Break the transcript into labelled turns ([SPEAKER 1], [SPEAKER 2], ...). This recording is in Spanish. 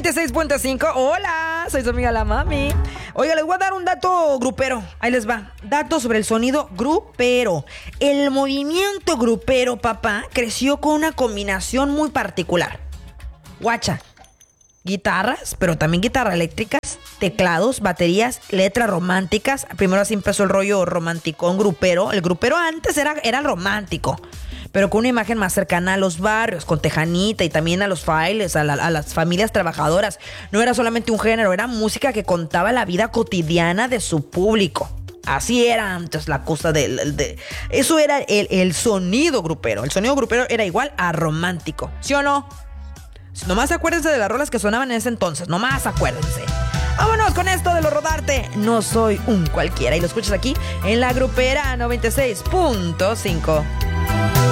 [SPEAKER 1] 96.5. Hola, soy su amiga la Mami. Oiga, les voy a dar un dato grupero. Ahí les va. Dato sobre el sonido grupero. El movimiento grupero, papá, creció con una combinación muy particular. Guacha. Guitarras, pero también guitarras eléctricas, teclados, baterías, letras románticas. Primero así empezó el rollo romanticón grupero. El grupero antes era romántico, pero con una imagen más cercana a los barrios, con tejanita y también a los bailes, a las familias trabajadoras. No era solamente un género, era música que contaba la vida cotidiana de su público. Así era antes la cosa eso era el sonido grupero. El sonido grupero era igual a romántico, ¿sí o no? Nomás acuérdense de las rolas que sonaban en ese entonces. Nomás acuérdense. Vámonos con esto de lo rodarte. No soy un cualquiera. Y lo escuchas aquí en la Grupera 96.5.